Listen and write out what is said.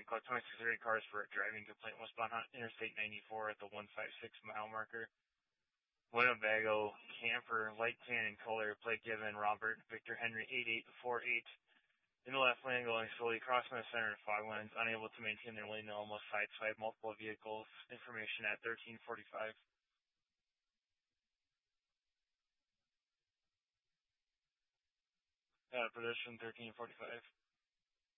call 2630 cars for a driving complaint westbound on Interstate 94 at the 156 mile marker. Winnebago camper, light tan in color, plate given Robert Victor Henry 8848. In the left lane, going slowly, crossing the center of fog lines, unable to maintain their lane, almost sideswiped multiple vehicles. Information at 1345. Pedestrian 1345.